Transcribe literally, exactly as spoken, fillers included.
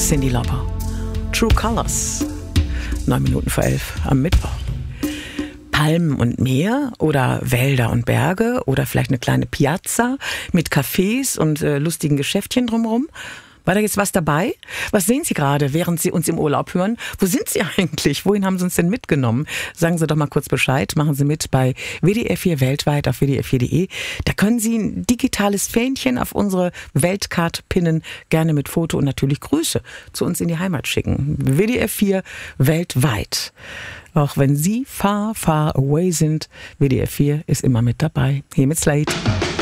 Cyndi Lauper. True Colors. Neun Minuten vor elf am Mittwoch. Palmen und Meer oder Wälder und Berge oder vielleicht eine kleine Piazza mit Cafés und äh, lustigen Geschäftchen drumherum. War da jetzt was dabei? Was sehen Sie gerade, während Sie uns im Urlaub hören? Wo sind Sie eigentlich? Wohin haben Sie uns denn mitgenommen? Sagen Sie doch mal kurz Bescheid. Machen Sie mit bei W D R vier weltweit auf W D R vier Punkt de. Da können Sie ein digitales Fähnchen auf unsere Weltkarte pinnen. Gerne mit Foto und natürlich Grüße zu uns in die Heimat schicken. W D R vier weltweit. Auch wenn Sie far, far away sind, W D R vier ist immer mit dabei. Hier mit Slate.